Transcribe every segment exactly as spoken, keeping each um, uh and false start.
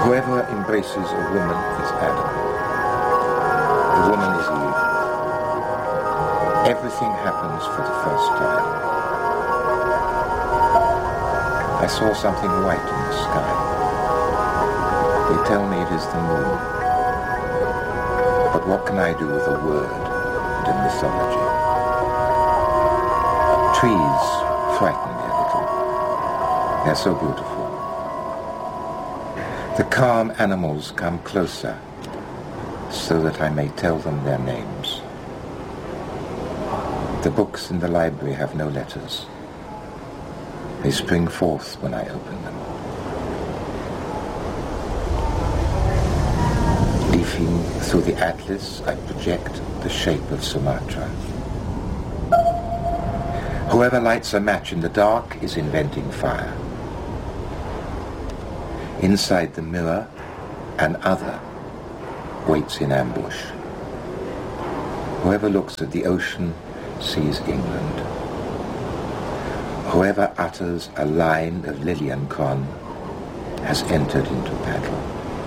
Whoever embraces a woman is Adam. The woman is Eve. Everything happens for the first time. I saw something white in the sky. They tell me it is the moon. But what can I do with a word and a mythology? Trees frighten me a little. They're so beautiful. The calm animals come closer so that I may tell them their names. The books in the library have no letters. They spring forth when I open them. Leafing through the atlas, I project the shape of Sumatra. Whoever lights a match in the dark is inventing fire. Inside the mirror, an other waits in ambush. Whoever looks at the ocean sees England. Whoever utters a line of Lilienkorn has entered into battle.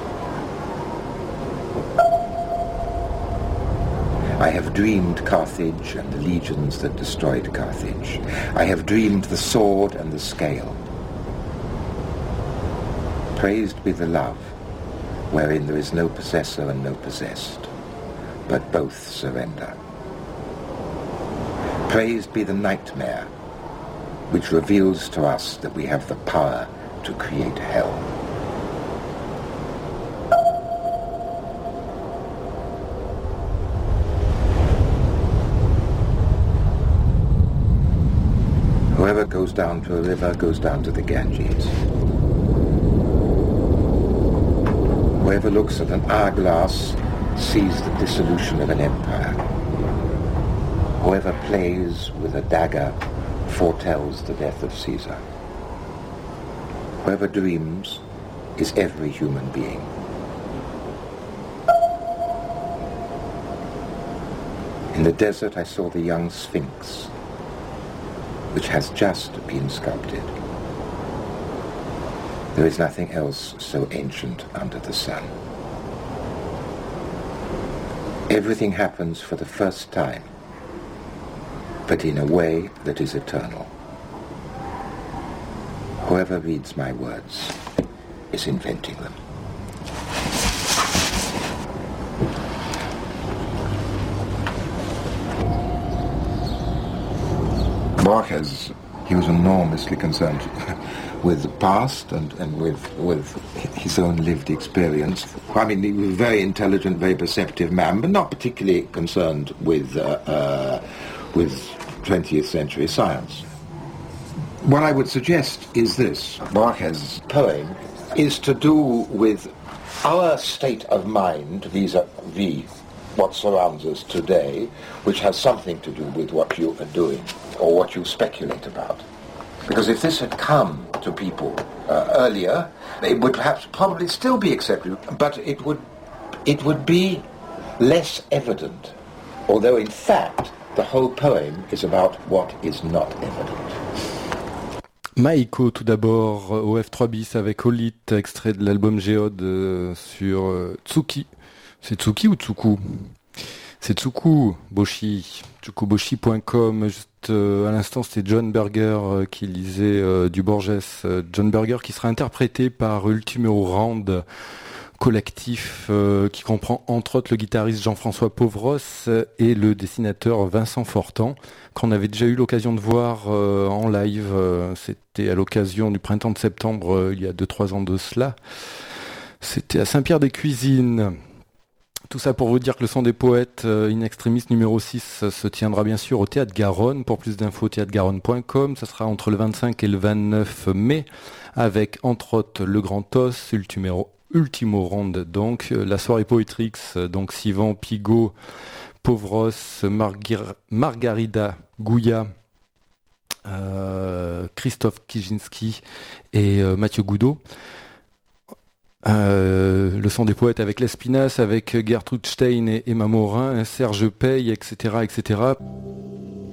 I have dreamed Carthage and the legions that destroyed Carthage. I have dreamed the sword and the scale. Praised be the love, wherein there is no possessor and no possessed, but both surrender. Praised be the nightmare, which reveals to us that we have the power to create hell. Whoever goes down to a river goes down to the Ganges. Whoever looks at an hourglass sees the dissolution of an empire. Whoever plays with a dagger foretells the death of Caesar. Whoever dreams is every human being. In the desert I saw the young Sphinx, which has just been sculpted. There is nothing else so ancient under the sun. Everything happens for the first time, but in a way that is eternal. Whoever reads my words is inventing them. Borges, he was enormously concerned with the past and, and with, with his own lived experience. I mean, he was a very intelligent, very perceptive man, but not particularly concerned with, uh, uh, with twentieth century science. What I would suggest is this. Borges' poem is to do with our state of mind vis-a-vis what surrounds us today, which has something to do with what you are doing or what you speculate about. Because if this had come to people uh, earlier, it would perhaps probably still be accepted, but it would it would be less evident. Although in fact, the whole poem is about what is not evident. Maïko, tout d'abord, au F trois bis avec Olite, extrait de l'album Géode euh, sur euh, Tsuki. C'est Tsuki ou Tsuku ? C'est Tsuku Boshi, tsukuboshi point com. Juste euh, à l'instant, c'était John Berger euh, qui lisait euh, du Borges. Euh, John Berger qui sera interprété par Ultimo Round, collectif euh, qui comprend entre autres le guitariste Jean-François Pauvros et le dessinateur Vincent Fortan, qu'on avait déjà eu l'occasion de voir euh, en live. Euh, c'était à l'occasion du printemps de septembre, euh, il y a deux trois ans de cela. C'était à Saint-Pierre-des-Cuisines. Tout ça pour vous dire que le son des poètes euh, In Extremis numéro six euh, se tiendra bien sûr au Théâtre Garonne. Pour plus d'infos, théâtre garonne point com. Ça sera entre le vingt-cinq et le vingt-neuf mai avec entre autres le Grand Os, Ultimo, Ultimo Ronde, donc euh, la soirée Poetrix, euh, donc Sivan, Pigot, Pauvros, Margir- Margarida Gouya, euh, Christophe Kijinski et euh, Mathieu Goudot. Euh, le son des poètes avec l'Espinasse, avec Gertrude Stein et Emma Morin, Serge Pey, et cetera, et cetera.